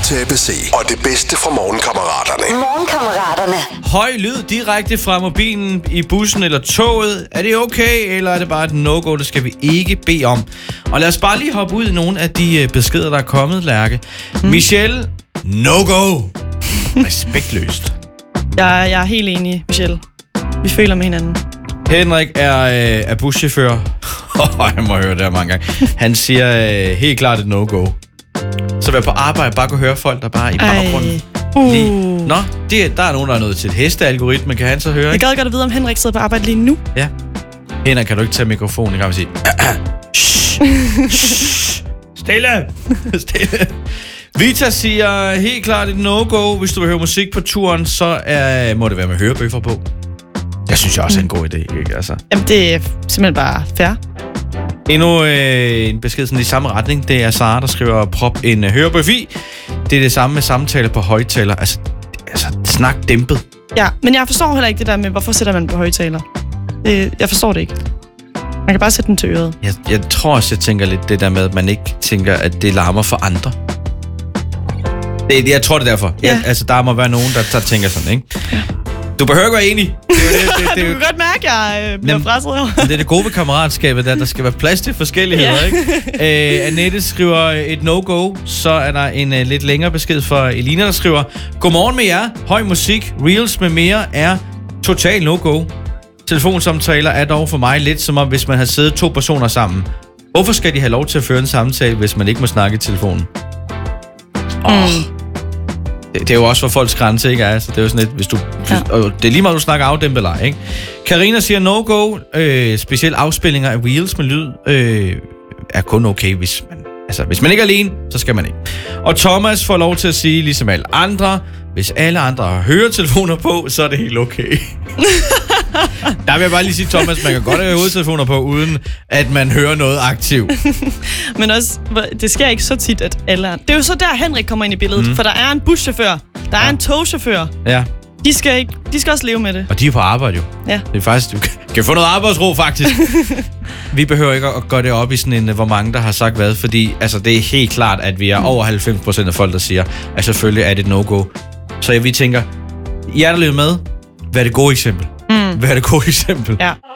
til ABC. Og det bedste fra Morgenkammeraterne. Morgenkammeraterne. Høj lyd direkte fra mobilen i bussen eller toget. Er det okay, eller er det bare et no-go? Det skal vi ikke bede om. Og lad os bare lige hoppe ud i nogle af de beskeder, der er kommet, Lærke. Michelle, no-go. Respektløst. Jeg er helt enig, Michelle. Vi føler med hinanden. Henrik er buschauffør. Jeg må høre det her mange gange. Han siger helt klart et no-go. Så vær på arbejde, bare kunne høre folk, der bare er i baggrunden. Nå, der er nogen, der er nået til et hestealgoritme, kan han så høre, ikke? Jeg gad godt at vide, om Henrik sidder på arbejde lige nu. Ja. Henrik, kan du ikke tage mikrofonen? Jeg kan sige... Stille! Stille! Vita siger helt klart et no-go. Hvis du vil høre musik på turen, så må det være med hørebøffer på. Jeg synes også er en god idé, ikke? Altså. Jamen, det er simpelthen bare fair. Endnu en besked sådan i samme retning. Det er Sara, der skriver, prop en hørebøf i. Det er det samme med samtaler på højtaler. Altså snak dæmpet. Ja, men jeg forstår heller ikke det der med, hvorfor sætter man på højtaler. Jeg forstår det ikke. Man kan bare sætte den til øret. Jeg tror også, jeg tænker lidt det der med, at man ikke tænker, at det larmer for andre. Jeg tror det er derfor. Ja. Der må være nogen, der tænker sådan, ikke? Ja. Du behøver ikke være enig. Du kan godt mærke, at jeg bliver presset over. Det er det gode ved kammeratskabet, der skal være plads til forskelligheder, ikke? Annette skriver et no-go. Så er der en lidt længere besked fra Elina, der skriver: Godmorgen med jer. Høj musik, reels med mere er total no-go. Telefonsamtaler er dog for mig lidt som om, hvis man har siddet 2 personer sammen. Hvorfor skal de have lov til at føre en samtale, hvis man ikke må snakke i telefonen? Det er jo også for folks grænse, ikke? Altså, det er jo sådan lidt, det er lige meget, du snakker afdæmpet eller ej, ikke? Karina siger no-go. Specielt afspillinger af reels med lyd er kun okay, hvis man ikke er alene, så skal man ikke. Og Thomas får lov til at sige, ligesom alle andre, hvis alle andre har høretelefoner på, så er det helt okay. Der vil jeg bare lige sige, Thomas, man kan godt have hovedtelefoner på, uden at man hører noget aktivt. Men også, det sker ikke så tit, at alle er... Det er jo så der, Henrik kommer ind i billedet, for der er en buschauffør, der er en togchauffør. Ja. De skal også leve med det. Og de er på arbejde jo. Ja. Det er faktisk, du kan få noget arbejdsro, faktisk. Vi behøver ikke at gøre det op i sådan en, hvor mange, der har sagt hvad, fordi det er helt klart, at vi er over 90% af folk, der siger, at selvfølgelig er det et no-go. Så vi tænker, jer der lever med, hvad er det gode eksempel? Hvad er det gode eksempel? Ja.